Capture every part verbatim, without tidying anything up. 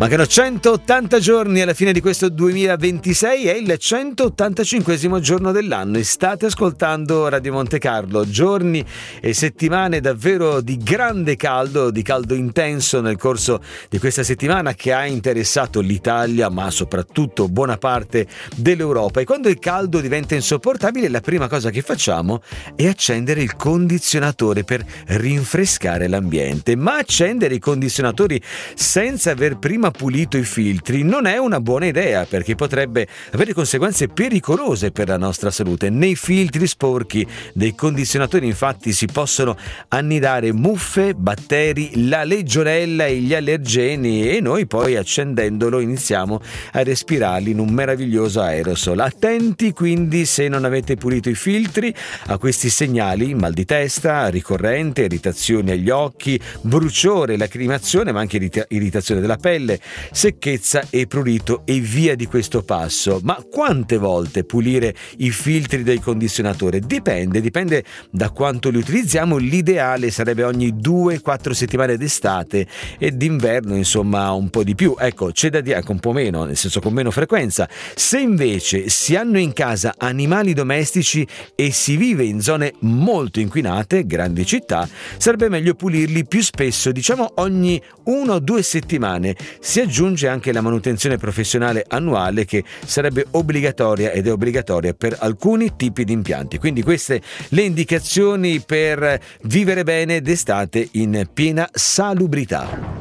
Mancano centottanta giorni alla fine di questo duemilaventisei, è il centottantacinquesimo giorno dell'anno e state ascoltando Radio Monte Carlo. Giorni e settimane davvero di grande caldo, di caldo intenso nel corso di questa settimana che ha interessato l'Italia, ma soprattutto buona parte dell'Europa. E quando il caldo diventa insopportabile, la prima cosa che facciamo è accendere il condizionatore per rinfrescare l'ambiente. Ma accendere i condizionatori senza aver prima pulito i filtri non è una buona idea, perché potrebbe avere conseguenze pericolose per la nostra salute. Nei filtri sporchi dei condizionatori infatti si possono annidare muffe, batteri, la legionella e gli allergeni, e noi poi accendendolo iniziamo a respirarli in un meraviglioso aerosol. Attenti quindi se non avete pulito i filtri a questi segnali: mal di testa ricorrente, irritazioni agli occhi, bruciore, lacrimazione, ma anche irritazione della pelle, secchezza e prurito e via di questo passo. Ma quante volte pulire i filtri del condizionatore? Dipende, dipende da quanto li utilizziamo. L'ideale sarebbe ogni due quattro settimane d'estate, e d'inverno insomma un po' di più. Ecco, c'è da dire anche un po' meno, nel senso con meno frequenza. Se invece si hanno in casa animali domestici e si vive in zone molto inquinate, grandi città, sarebbe meglio pulirli più spesso, diciamo ogni una o due settimane. Si aggiunge anche la manutenzione professionale annuale, che sarebbe obbligatoria ed è obbligatoria per alcuni tipi di impianti. Quindi queste le indicazioni per vivere bene d'estate in piena salubrità.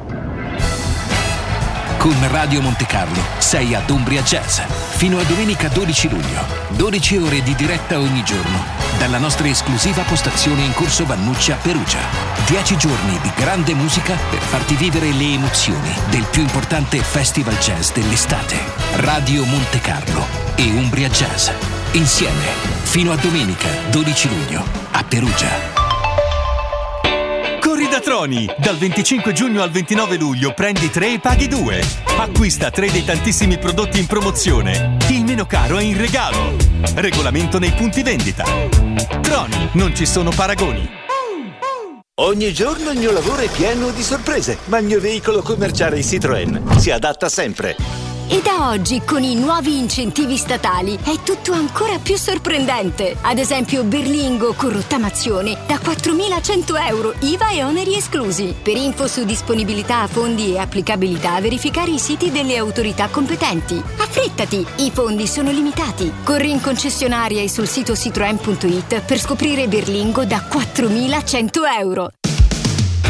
Con Radio Monte Carlo sei ad Umbria Jazz fino a domenica dodici luglio. dodici ore di diretta ogni giorno dalla nostra esclusiva postazione in Corso Vannucci a Perugia. dieci giorni di grande musica per farti vivere le emozioni del più importante festival jazz dell'estate. Radio Monte Carlo e Umbria Jazz insieme fino a domenica dodici luglio a Perugia. Corri da Troni! Dal venticinque giugno al ventinove luglio prendi tre e paghi due. Acquista tre dei tantissimi prodotti in promozione. Il meno caro è in regalo. Regolamento nei punti vendita. Troni, non ci sono paragoni. Ogni giorno il mio lavoro è pieno di sorprese, ma il mio veicolo commerciale Citroën si adatta sempre. E da oggi, con i nuovi incentivi statali, è tutto ancora più sorprendente. Ad esempio, Berlingo con rottamazione da quattromilacento euro, I V A e oneri esclusi. Per info su disponibilità, fondi e applicabilità, verificare i siti delle autorità competenti. Affrettati, i fondi sono limitati. Corri in concessionaria e sul sito citroen punto it per scoprire Berlingo da quattromilacento euro.